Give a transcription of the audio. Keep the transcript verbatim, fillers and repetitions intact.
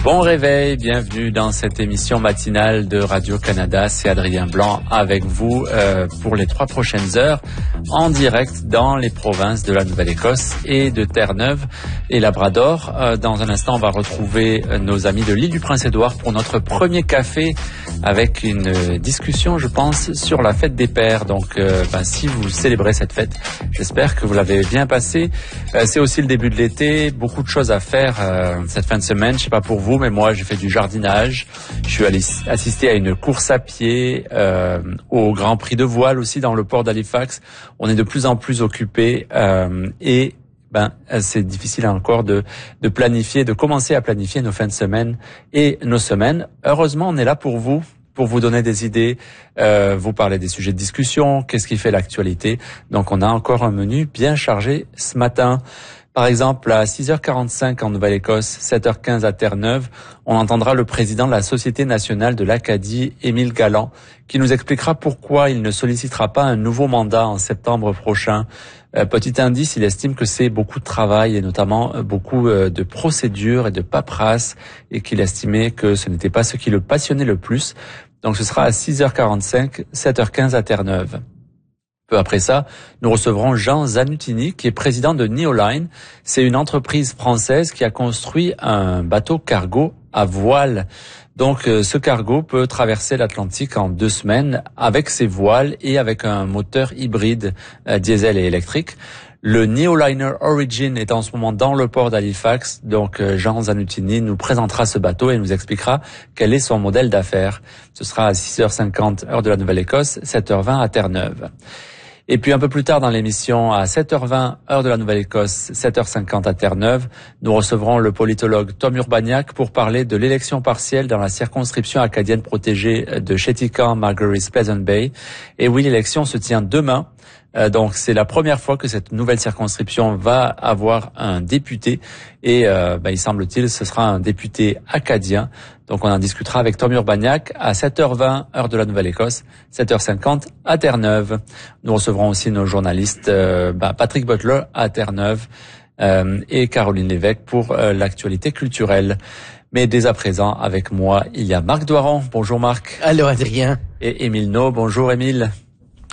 Bon réveil, bienvenue dans cette émission matinale de Radio-Canada. C'est Adrien Blanc avec vous euh, pour les trois prochaines heures en direct dans les provinces de la Nouvelle-Écosse et de Terre-Neuve et Labrador. Euh, dans un instant, on va retrouver euh, nos amis de l'île du Prince-Édouard pour notre premier café avec une euh, discussion, je pense, sur la fête des pères. Donc, euh, ben, si vous célébrez cette fête, j'espère que vous l'avez bien passée. Euh, c'est aussi le début de l'été, beaucoup de choses à faire euh, cette fin de semaine. Je sais pas pour vous, mais moi j'ai fait du jardinage, je suis allé assister à une course à pied, euh, au Grand Prix de voile aussi dans le port d'Halifax. On est de plus en plus occupés euh, et ben c'est difficile encore de, de planifier, de commencer à planifier nos fins de semaine et nos semaines. Heureusement, on est là pour vous, pour vous donner des idées, euh, vous parler des sujets de discussion, qu'est-ce qui fait l'actualité. Donc on a encore un menu bien chargé ce matin. Par exemple, à six heures quarante-cinq en Nouvelle-Écosse, sept heures quinze à Terre-Neuve, on entendra le président de la Société nationale de l'Acadie, Émile Galland, qui nous expliquera pourquoi il ne sollicitera pas un nouveau mandat en septembre prochain. Euh, petit indice, il estime que c'est beaucoup de travail et notamment beaucoup euh, de procédures et de paperasse et qu'il estimait que ce n'était pas ce qui le passionnait le plus. Donc ce sera à six heures quarante-cinq, sept heures quinze à Terre-Neuve. Peu après ça, nous recevrons Jean Zanutini, qui est président de Neoline. C'est une entreprise française qui a construit un bateau cargo à voile. Donc, ce cargo peut traverser l'Atlantique en deux semaines avec ses voiles et avec un moteur hybride euh, diesel et électrique. Le Neoliner Origin est en ce moment dans le port d'Halifax. Donc, euh, Jean Zanutini nous présentera ce bateau et nous expliquera quel est son modèle d'affaires. Ce sera à six heures cinquante, heure de la Nouvelle-Écosse, sept heures vingt à Terre-Neuve. Et puis un peu plus tard dans l'émission, à sept heures vingt, heure de la Nouvelle-Écosse, sept heures cinquante à Terre-Neuve, nous recevrons le politologue Tom Urbaniak pour parler de l'élection partielle dans la circonscription acadienne protégée de Chéticamp-Margaret's-Pleasant Bay. Et oui, l'élection se tient demain. Euh, donc c'est la première fois que cette nouvelle circonscription va avoir un député et euh, ben, il semble-t-il ce sera un député acadien. Donc on en discutera avec Tom Urbaniak à sept heures vingt, heure de la Nouvelle-Écosse, sept heures cinquante à Terre-Neuve. Nous recevrons aussi nos journalistes euh, ben, Patrick Butler à Terre-Neuve euh, et Caroline Lévesque pour euh, l'actualité culturelle. Mais dès à présent, avec moi, il y a Marc Doiron. Bonjour Marc. Allô Adrien. Et Émile No. Bonjour Émile.